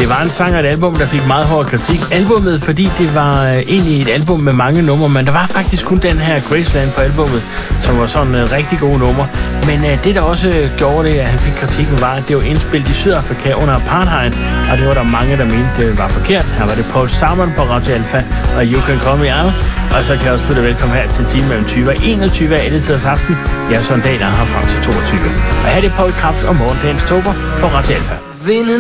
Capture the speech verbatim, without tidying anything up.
Det var en sang og et album, der fik meget hård kritik. Albummet, fordi det var øh, egentlig et album med mange numre, men der var faktisk kun den her Graceland på albummet, som var sådan en øh, rigtig god nummer. Men øh, det, der også øh, gjorde det, at han fik kritikken, var, at det var indspillet i Sydafrika under apartheid, og det var der mange, der mente, det var forkert. Her var det Paul Salmon på Radio Alpha, og You Can Call Me Out. Og så kan jeg også byde velkommen her til time mellem tyve og enogtyve af alle tiders aften. Jeg er sådan en dag, der har frem til toogtyve. Og her er det Paul Krabs og morgendagens tober på Radio Alpha. Vinden